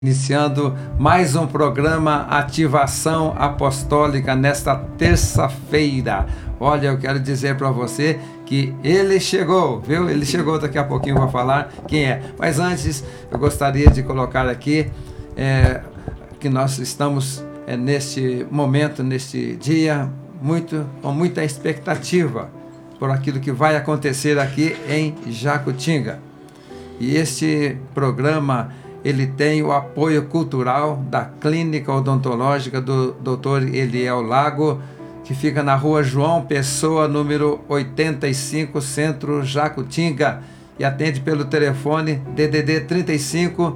Iniciando mais um programa Ativação Apostólica nesta terça-feira. Olha, eu quero dizer para você que ele chegou, viu? Ele chegou, daqui a pouquinho eu vou falar quem é. Mas antes, eu gostaria de colocar aqui que nós estamos neste momento, neste dia, com muita expectativa por aquilo que vai acontecer aqui em Jacutinga. E este programa ele tem o apoio cultural da Clínica Odontológica do Dr. Eliel Lago, que fica na rua João Pessoa, número 85, Centro, Jacutinga, e atende pelo telefone DDD 35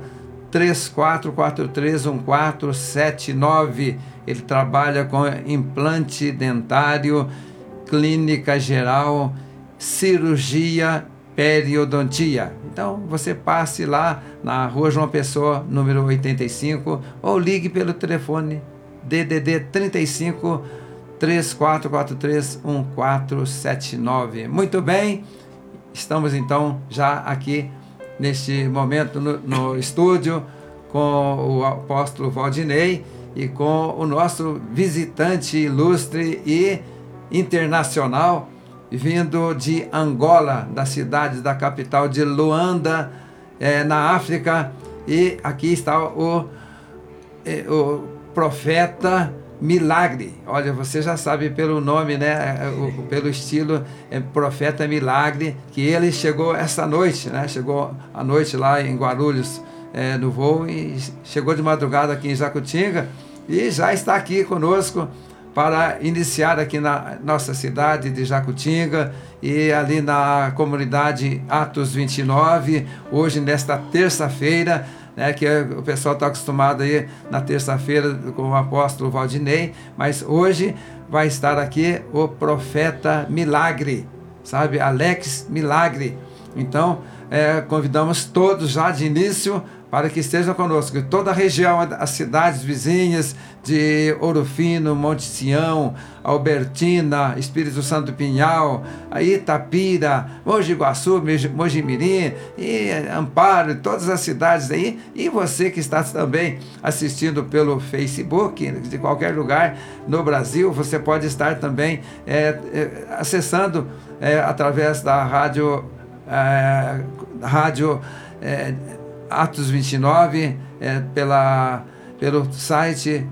3443 1479. Ele trabalha com implante dentário, clínica geral, cirurgia, periodontia. Então você passe lá na rua João Pessoa, número 85, ou ligue pelo telefone DDD 35 3443 1479. Muito bem, estamos então já aqui neste momento no estúdio com o apóstolo Valdinei e com o nosso visitante ilustre e internacional, vindo de Angola, da capital de Luanda, na África. E aqui está o profeta Milagre. Olha, você já sabe pelo nome, né? Pelo estilo, Profeta Milagre, que ele chegou essa noite, né? Chegou à noite lá em Guarulhos, no voo, e chegou de madrugada aqui em Jacutinga e já está aqui conosco para iniciar aqui na nossa cidade de Jacutinga e ali na comunidade Atos 29, hoje nesta terça-feira, né, que o pessoal está acostumado aí na terça-feira com o apóstolo Valdinei, mas hoje vai estar aqui o profeta Milagre, sabe, Alex Milagre. Então, convidamos todos já de início para que estejam conosco, toda a região, as cidades vizinhas de Ouro Fino, Monte Sião, Albertina, Espírito Santo do Pinhal, Itapira, Mogi Guaçu, Mogi Mirim, e Amparo, todas as cidades aí, e você que está também assistindo pelo Facebook, de qualquer lugar no Brasil, você pode estar também acessando através da rádio Atos 29, pelo site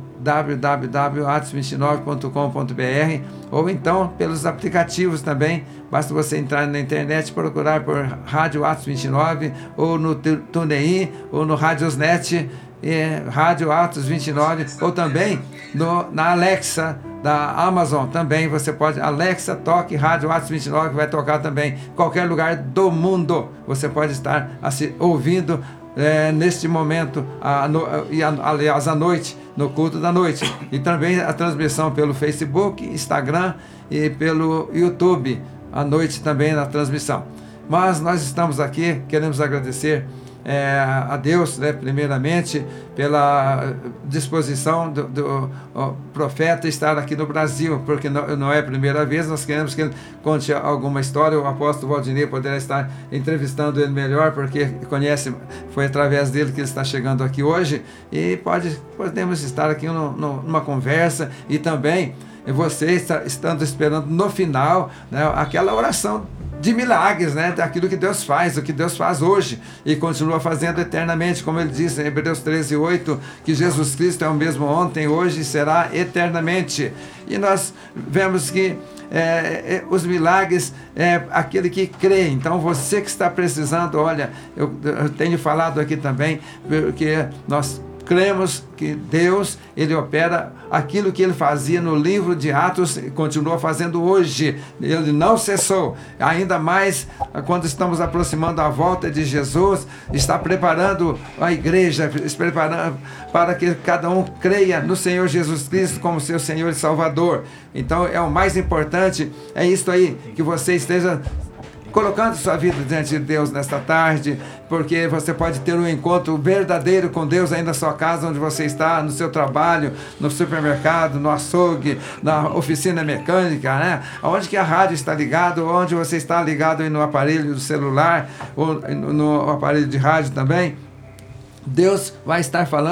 www.atos29.com.br, ou então pelos aplicativos também. Basta você entrar na internet, procurar por Rádio Atos 29, ou no TuneIn, ou no Radiosnet, Rádio Atos 29, ou também na Alexa da Amazon. Também você pode, Alexa, toque Rádio Atos 29, que vai tocar também em qualquer lugar do mundo. Você pode estar ouvindo neste momento, aliás, à noite, no culto da noite. E também a transmissão pelo Facebook, Instagram e pelo YouTube, à noite também na transmissão. Mas nós estamos aqui, queremos agradecer a Deus, né, primeiramente, pela disposição do profeta estar aqui no Brasil, porque não é a primeira vez. Nós queremos que ele conte alguma história. O apóstolo Valdinei poderá estar entrevistando ele melhor, porque conhece, foi através dele que ele está chegando aqui hoje, e podemos estar aqui numa conversa, e também você estando esperando no final, né, aquela oração de milagres, né? Daquilo que Deus faz, o que Deus faz hoje e continua fazendo eternamente, como ele diz em Hebreus 13:8, que Jesus Cristo é o mesmo ontem, hoje e será eternamente. E nós vemos que os milagres aquele que crê. Então você que está precisando, olha, eu tenho falado aqui também, porque nós cremos que Deus, ele opera aquilo que ele fazia no livro de Atos e continua fazendo hoje. Ele não cessou. Ainda mais quando estamos aproximando a volta de Jesus, está preparando a igreja, preparando para que cada um creia no Senhor Jesus Cristo como seu Senhor e Salvador. Então o mais importante é isso aí, que você esteja colocando sua vida diante de Deus nesta tarde, porque você pode ter um encontro verdadeiro com Deus aí na sua casa, onde você está, no seu trabalho, no supermercado, no açougue, na oficina mecânica, né? Onde que a rádio está ligada, onde você está ligado aí no aparelho do celular, ou no aparelho de rádio também. Deus vai estar falando